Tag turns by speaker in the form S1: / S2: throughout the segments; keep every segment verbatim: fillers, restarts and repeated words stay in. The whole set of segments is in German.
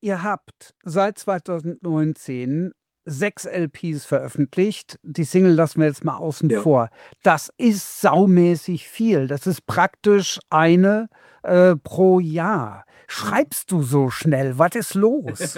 S1: Ihr habt seit zweitausendneunzehn sechs L Ps veröffentlicht. Die Single lassen wir jetzt mal außen
S2: Ja.
S1: vor. Das ist saumäßig viel. Das ist praktisch eine äh, pro Jahr. Schreibst du so schnell? Was ist los?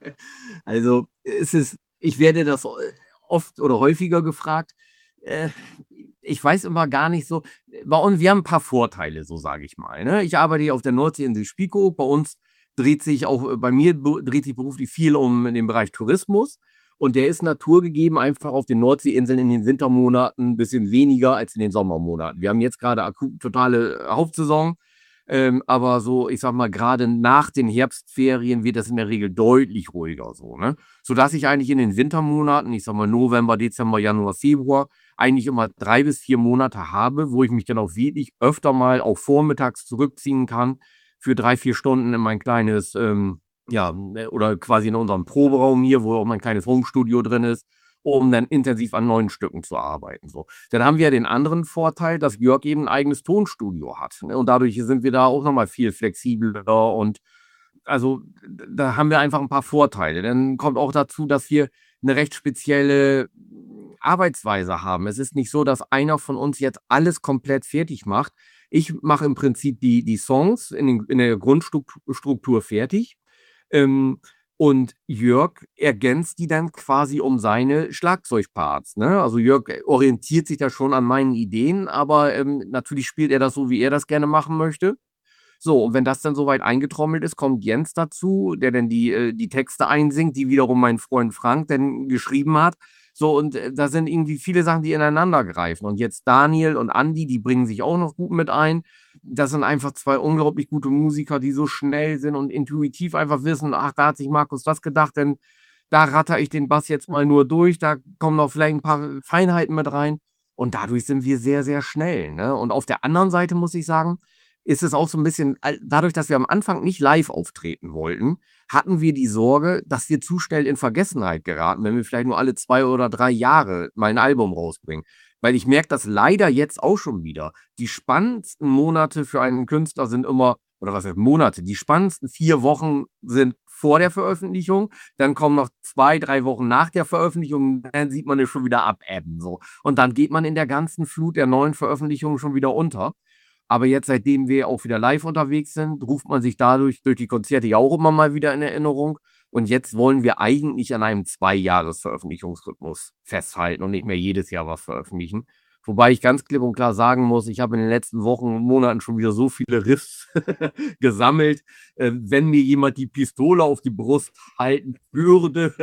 S2: Also es ist, ich werde das oft oder häufiger gefragt. Äh, ich weiß immer gar nicht so. Bei uns, wir haben ein paar Vorteile, so sage ich mal. Ne? Ich arbeite hier auf der Nordseeinsel Spiekow. Bei uns dreht sich auch, bei mir be- dreht sich beruflich viel um den Bereich Tourismus. Und der ist naturgegeben einfach auf den Nordseeinseln in den Wintermonaten ein bisschen weniger als in den Sommermonaten. Wir haben jetzt gerade akut totale Hauptsaison. Ähm, aber so, ich sag mal, gerade nach den Herbstferien wird das in der Regel deutlich ruhiger so, ne? Sodass ich eigentlich in den Wintermonaten, ich sag mal November, Dezember, Januar, Februar, eigentlich immer drei bis vier Monate habe, wo ich mich dann auch wirklich öfter mal auch vormittags zurückziehen kann für drei, vier Stunden in mein kleines, ähm, ja, ne, oder quasi in unserem Proberaum hier, wo auch mein kleines Homestudio drin ist, um dann intensiv an neuen Stücken zu arbeiten. So. Dann haben wir ja den anderen Vorteil, dass Jörg eben ein eigenes Tonstudio hat. Ne? Und dadurch sind wir da auch nochmal viel flexibler und also da haben wir einfach ein paar Vorteile. Dann kommt auch dazu, dass wir eine recht spezielle Arbeitsweise haben. Es ist nicht so, dass einer von uns jetzt alles komplett fertig macht. Ich mache im Prinzip die, die Songs in, den, in der Grundstruktur fertig. Ähm, und Jörg ergänzt die dann quasi um seine Schlagzeugparts. Ne? Also Jörg orientiert sich da schon an meinen Ideen, aber ähm, natürlich spielt er das so, wie er das gerne machen möchte. So, und wenn das dann soweit eingetrommelt ist, kommt Jens dazu, der dann die, äh, die Texte einsingt, die wiederum mein Freund Frank dann geschrieben hat. So, und äh, da sind irgendwie viele Sachen, die ineinander greifen. Und jetzt Daniel und Andi, die bringen sich auch noch gut mit ein. Das sind einfach zwei unglaublich gute Musiker, die so schnell sind und intuitiv einfach wissen, ach, da hat sich Markus das gedacht, denn da ratter ich den Bass jetzt mal nur durch, da kommen noch vielleicht ein paar Feinheiten mit rein. Und dadurch sind wir sehr, sehr schnell. Ne? Und auf der anderen Seite muss ich sagen, ist es auch so ein bisschen, al- dadurch, dass wir am Anfang nicht live auftreten wollten, hatten wir die Sorge, dass wir zu schnell in Vergessenheit geraten, wenn wir vielleicht nur alle zwei oder drei Jahre mal ein Album rausbringen. Weil ich merke das leider jetzt auch schon wieder. Die spannendsten Monate für einen Künstler sind immer, oder was heißt Monate, die spannendsten vier Wochen sind vor der Veröffentlichung, dann kommen noch zwei, drei Wochen nach der Veröffentlichung, dann sieht man es schon wieder abebben. So. Und dann geht man in der ganzen Flut der neuen Veröffentlichungen schon wieder unter. Aber jetzt, seitdem wir auch wieder live unterwegs sind, ruft man sich dadurch durch die Konzerte ja auch immer mal wieder in Erinnerung. Und jetzt wollen wir eigentlich an einem Zwei-Jahres-Veröffentlichungsrhythmus festhalten und nicht mehr jedes Jahr was veröffentlichen. Wobei ich ganz klipp und klar sagen muss, ich habe in den letzten Wochen und Monaten schon wieder so viele Riffs gesammelt. Äh, wenn mir jemand die Pistole auf die Brust halten würde,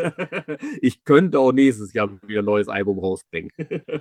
S2: ich könnte auch nächstes Jahr wieder ein neues Album rausbringen.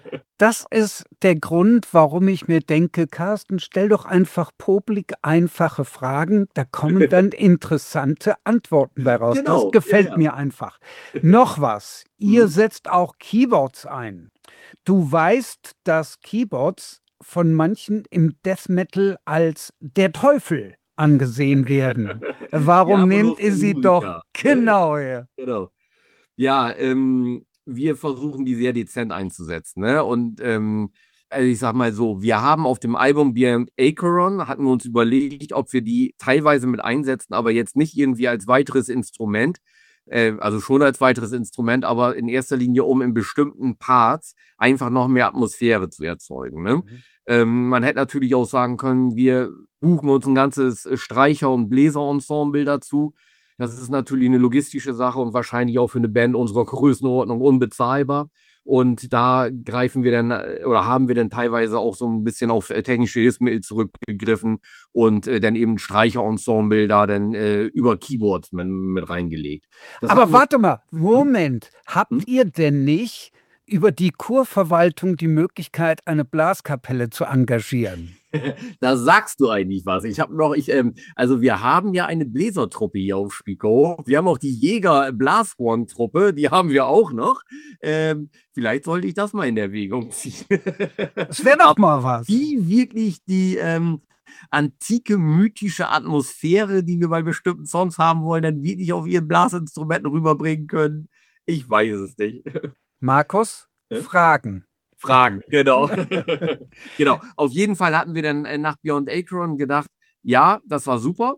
S1: Das ist der Grund, warum ich mir denke, Carsten, stell doch einfach publik einfache Fragen, da kommen dann interessante Antworten bei raus. Das
S2: Genau, ja,
S1: gefällt
S2: ja.
S1: mir einfach. Noch was, ihr
S2: Mhm.
S1: setzt auch Keyboards ein. Du weißt, dass Keyboards von manchen im Death Metal als der Teufel angesehen werden.
S2: Ja,
S1: Warum
S2: aber
S1: nehmt
S2: nur für
S1: ihr
S2: die
S1: sie doch
S2: Musiker. Ne?
S1: genau her?
S2: Genau. Ja, ähm, wir versuchen die sehr dezent einzusetzen. Ne? Und ähm, also ich sag mal so, wir haben auf dem Album Beyond Acheron, hatten wir uns überlegt, ob wir die teilweise mit einsetzen, aber jetzt nicht irgendwie als weiteres Instrument. Äh, also schon als weiteres Instrument, aber in erster Linie, um in bestimmten Parts einfach noch mehr Atmosphäre zu erzeugen. Ne?
S1: Mhm.
S2: Ähm, man hätte natürlich auch sagen können, wir buchen uns ein ganzes Streicher- und Bläserensemble dazu. Das ist natürlich eine logistische Sache und wahrscheinlich auch für eine Band unserer Größenordnung unbezahlbar. Und da greifen wir dann äh, oder haben wir dann teilweise auch so ein bisschen auf äh, technische Hilfsmittel zurückgegriffen und äh, dann eben Streicherensemble da dann äh, über Keyboards mit, mit reingelegt. Das
S1: Aber
S2: hatten wir.
S1: warte mal,
S2: Hm?
S1: Moment,
S2: Hm?
S1: habt ihr denn nicht über die Kurverwaltung die Möglichkeit, eine Blaskapelle zu engagieren?
S2: Da sagst du eigentlich was. Ich habe noch, ich, ähm, also wir haben ja eine Bläsertruppe hier auf Spiekow. Wir haben auch die Jäger-Blashorn-Truppe, die haben wir auch noch. Ähm, vielleicht sollte ich das mal in Erwägung ziehen.
S1: Das wäre doch
S2: Aber
S1: mal was.
S2: wie wirklich die ähm, antike, mythische Atmosphäre, die wir bei bestimmten Songs haben wollen, dann wirklich auf ihren Blasinstrumenten rüberbringen können, ich weiß es nicht.
S1: Markus, Fragen.
S2: Fragen, genau. Genau. Auf jeden Fall hatten wir dann äh, nach Beyond Acheron gedacht, ja, das war super,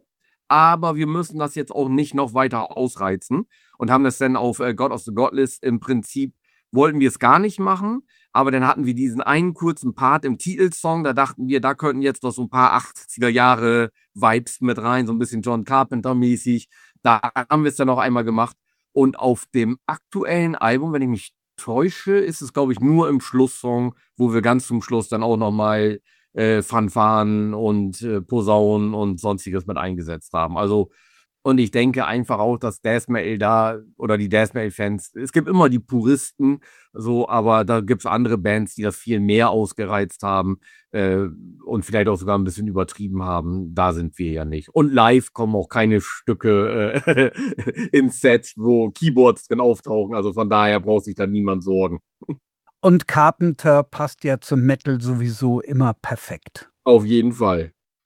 S2: aber wir müssen das jetzt auch nicht noch weiter ausreizen und haben das dann auf äh, God of the Godless im Prinzip, wollten wir es gar nicht machen, aber dann hatten wir diesen einen kurzen Part im Titelsong, da dachten wir, da könnten jetzt noch so ein paar achtziger Jahre Vibes mit rein, so ein bisschen John Carpenter-mäßig. Da haben wir es dann noch einmal gemacht. Und auf dem aktuellen Album, wenn ich mich täusche, ist es, glaube ich, nur im Schlusssong, wo wir ganz zum Schluss dann auch nochmal äh, Fanfaren und äh, Posaunen und sonstiges mit eingesetzt haben. Also, und ich denke einfach auch, dass Death Metal da oder die Death Metal-Fans, es gibt immer die Puristen, so, aber da gibt es andere Bands, die das viel mehr ausgereizt haben äh, und vielleicht auch sogar ein bisschen übertrieben haben. Da sind wir ja nicht. Und live kommen auch keine Stücke äh, ins Set, wo Keyboards drin auftauchen. Also von daher braucht sich da niemand sorgen.
S1: Und Carpenter passt ja zum Metal sowieso immer perfekt.
S2: Auf jeden Fall.